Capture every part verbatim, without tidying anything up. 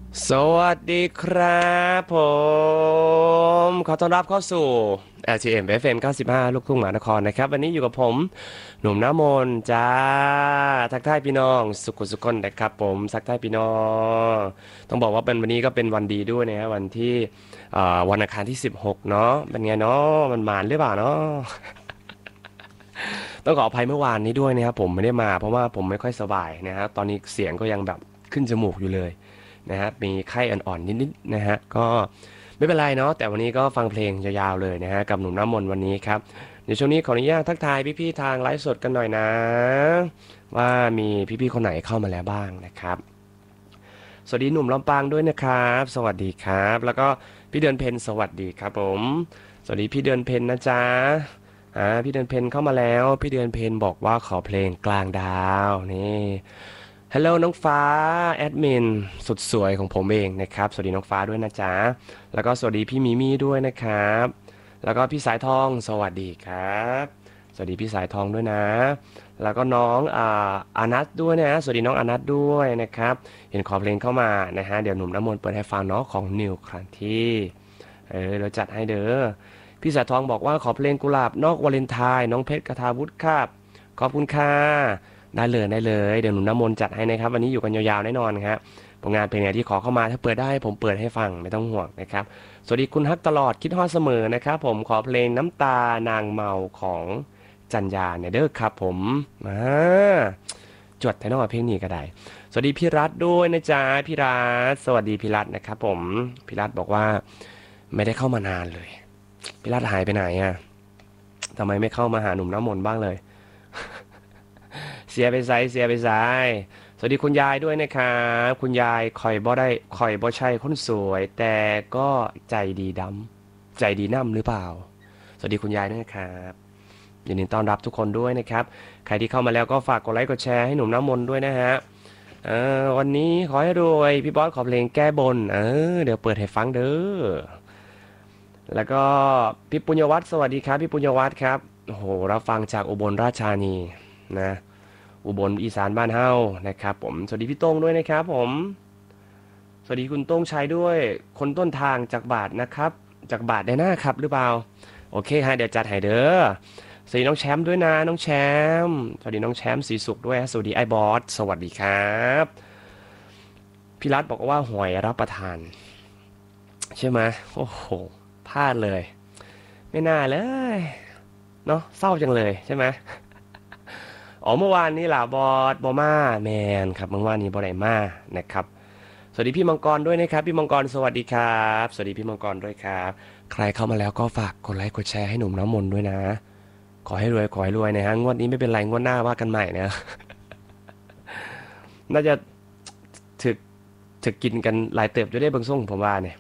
สวัสดีครับผมขอต้อนรับเข้าสู่ แอล ที เอ็ม เอฟ เอ็ม เก้าสิบห้าลูกทุ่งมหานครนะครับวันนี้อยู่กับผมหนุ่มน้ำมนต์จ้าทักทายพี่น้องสุขุสุขคนนะครับผมทักทายพี่น้องต้องบอกว่าเป็นวันนี้ก็เป็นวันดีด้วยนะฮะวันที่เอ่อวันอังคารที่สิบหกเนาะเป็นไงเนาะมันมานหรือเปล่าเนาะต้องขออภัยเมื่อวานนี้ด้วยนะครับผมไม่ได้มาเพราะว่าผมไม่ค่อยสบายนะฮะตอนนี้เสียงก็ยังแบบขึ้นจมูกอยู่เลย นะฮะมีไข้อ่อนๆนิดๆนะฮะก็ไม่เป็นไรเนาะแต่วันนี้ก็ฟังเพลงยาวๆเลยนะฮะกับหนุ่มน้ำมนต์วันนี้ครับเดี๋ยวช่วงนี้ขออนุญาตทักทายพี่ๆทางไลฟ์สดกันหน่อยนะว่ามีพี่ๆคนไหนเข้ามาแล้วบ้างนะครับสวัสดีหนุ่มลำปางด้วยนะครับสวัสดีครับแล้วก็พี่เดือนเพ็ญสวัสดีครับผมสวัสดีพี่เดือนเพ็ญนะจ๊ะอ่าพี่เดือนเพ็ญเข้ามาแล้วพี่เดือนเพ็ญบอกว่าขอเพลงกลางดาวนี่ ฮัลโหลน้องฟ้าแอดมินสุดสวยของผมเองนะครับสวัสดีน้องฟ้าด้วยนะจ๊ะแล้วก็สวัสดีพี่มิมี่ด้วยนะครับแล้วก็พี่สายทองสวัสดีครับสวัสดีพี่สายทองด้วยนะแล้วก็น้องอ่าอานัทด้วยนะสวัสดีน้องอานัทด้วยนะครับเห็นขอเพลงเข้ามานะฮะเดี๋ยวหนุ่มน้ำมนต์เปิดให้ฟังเนาะของนิวครันที่เออเราจัดให้เด้อพี่สายทองบอกว่าขอเพลงกุหลาบนอกวาเลนไทน์น้องเพชรกทาวุฒิครับขอบคุณค่ะ ได้เลยได้เลยเดี๋ยวหนุ่มน้ำมนต์จัดให้นะครับวันนี้อยู่กันยาวๆแน่นอนครับผลงานเพลงไหนที่ขอเข้ามาถ้าเปิดได้ผมเปิดให้ฟังไม่ต้องห่วงนะครับสวัสดีคุณฮักตลอดคิดฮอดเสมอนะครับผมขอเพลงน้ำตานางเมาของจันยาเนี่ยเด้อครับผมมาจดแต่นอกเพลงนี้ก็ได้สวัสดีพี่รัฐด้วยนะจ๊ะพี่รัฐสวัสดีพี่รัฐนะครับผมพี่รัฐบอกว่าไม่ได้เข้ามานานเลยพี่รัฐหายไปไหนอ่ะทำไมไม่เข้ามาหาหนุ่มน้ำมนต์บ้างเลย เสียไปไซเสียไปไซสวัสดีคุณยายด้วยนะครับคุณยายคอยบ่ได้คอยบ่ใช่คนสวยแต่ก็ใจดีดำใจดีน้ำหรือเปล่าสวัสดีคุณยายด้วยนะครับยินดีต้อนรับทุกคนด้วยนะครับใครที่เข้ามาแล้วก็ฝากกดไลค์กดแชร์ให้หนุ่มน้ำมนต์ด้วยนะฮะเออวันนี้ขอให้รวยพี่บอสขอเพลงแก้บนเออเดี๋ยวเปิดให้ฟังเด้อแล้วก็พี่ปุญญวัฒน์สวัสดีครับพี่ปุญญวัฒน์ครับโอ้โหรับฟังจากอุบลราชธานีนะ อุบลอีสานบ้านเฮานะครับผมสวัสดีพี่โต้งด้วยนะครับผมสวัสดีคุณโต้งชัยด้วยคนต้นทางจากบาทนะครับจากบาทได้หน้าครับหรือเปล่าโอเคฮะเดี๋ยวจัดให้เด้อสวัสดีน้องแชมป์ด้วยนะน้องแชมป์สวัสดีน้องแชมป์สีสุขด้วยสวัสดีไอ้บอสสวัสดีครับพี่รัฐบอกว่าหวยรับประทานใช่ไหมโอ้โหพลาดเลยไม่น่าเลยเนาะเศร้าจังเลยใช่ไหม อ๋อเมื่อวานนี้ล่ะบอสบอมาแมนครับเมื่อวานนี้บอได้มานะครับสวัสดีพี่มังกรด้วยนะครับพี่มังกรสวัสดีครับสวัสดีพี่มังกรด้วยครับใครเข้ามาแล้วก็ฝากกดไลค์กดแชร์ให้หนุ่มน้ำมนต์ด้วยนะขอให้รวยขอให้รวยนะฮะงวดนี้ไม่เป็นไรงวดหน้าว่ากันใหม่นะน่าจะถึกถึกกินกันหลายเติบจะได้เบิ่งส่งผมว่าเนี่ย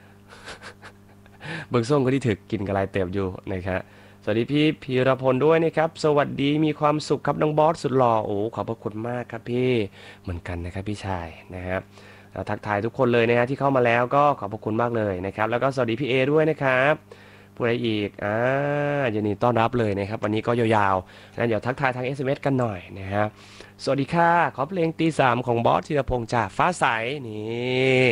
เบิ่งส่งก็ที่ถึกกินกันหลายเติบอยู่นะครับสวัสดีพี่พีรพลด้วยนะครับสวัสดีมีความสุขครับน้องบอสสุดหล่อโอ้ขอบพระคุณมากครับพี่เหมือนกันนะครับพี่ชายนะครับแล้วทักทายทุกคนเลยนะฮะที่เข้ามาแล้วก็ขอบพระคุณมากเลยนะครับแล้วก็สวัสดีพี่เอด้วยนะครับผู้ใดอีกอ่ายินดีต้อนรับเลยนะครับวันนี้ก็ยาวๆนะเดี๋ยวทักทายทาง เอส เอ็ม เอส กันหน่อยนะครับสวัสดีค่ะขอเพลงตีสามของบอสธีรพงษ์จากฟ้าใสนี่